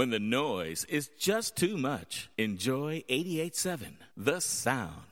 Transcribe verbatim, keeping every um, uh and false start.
When the noise is just too much, enjoy eighty-eight point seven, The Sound.